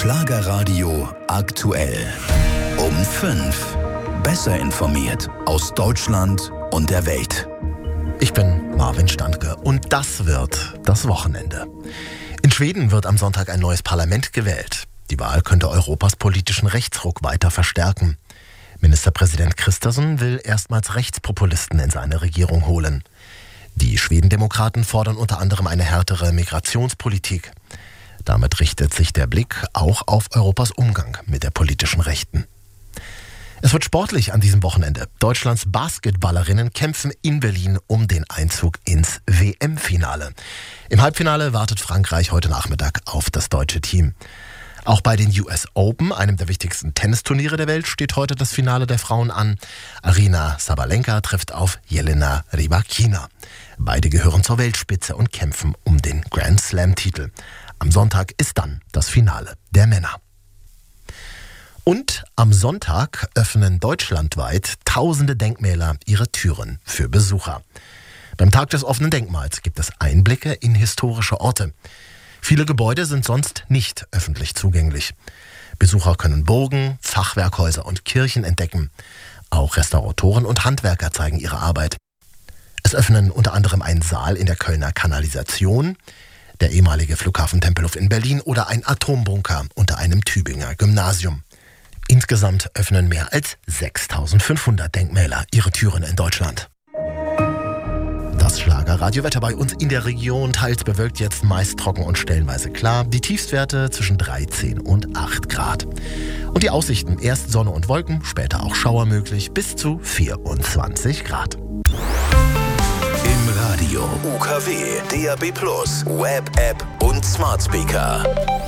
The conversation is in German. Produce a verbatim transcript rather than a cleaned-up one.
Schlagerradio aktuell. Um fünf. Besser informiert aus Deutschland und der Welt. Ich bin Marvin Standke und das wird das Wochenende. In Schweden wird am Sonntag ein neues Parlament gewählt. Die Wahl könnte Europas politischen Rechtsruck weiter verstärken. Ministerpräsident Kristersson will erstmals Rechtspopulisten in seine Regierung holen. Die Schwedendemokraten fordern unter anderem eine härtere Migrationspolitik. Damit richtet sich der Blick auch auf Europas Umgang mit der politischen Rechten. Es wird sportlich an diesem Wochenende. Deutschlands Basketballerinnen kämpfen in Berlin um den Einzug ins W M-Finale. Im Halbfinale wartet Frankreich heute Nachmittag auf das deutsche Team. Auch bei den U S Open, einem der wichtigsten Tennisturniere der Welt, steht heute das Finale der Frauen an. Aryna Sabalenka trifft auf Jelena Rybakina. Beide gehören zur Weltspitze und kämpfen um den Grand Slam-Titel. Am Sonntag ist dann das Finale der Männer. Und am Sonntag öffnen deutschlandweit tausende Denkmäler ihre Türen für Besucher. Beim Tag des offenen Denkmals gibt es Einblicke in historische Orte. Viele Gebäude sind sonst nicht öffentlich zugänglich. Besucher können Burgen, Fachwerkhäuser und Kirchen entdecken. Auch Restauratoren und Handwerker zeigen ihre Arbeit. Es öffnen unter anderem ein Saal in der Kölner Kanalisation, der ehemalige Flughafen Tempelhof in Berlin oder ein Atombunker unter einem Tübinger Gymnasium. Insgesamt öffnen mehr als sechstausendfünfhundert Denkmäler ihre Türen in Deutschland. Das Schlagerradiowetter bei uns in der Region, teils bewölkt, jetzt meist trocken und stellenweise klar. Die Tiefstwerte zwischen dreizehn und acht Grad. Und die Aussichten, erst Sonne und Wolken, später auch Schauer möglich, bis zu vierundzwanzig Grad. Im Radio, U K W, D A B plus, Web-App und Smart Speaker.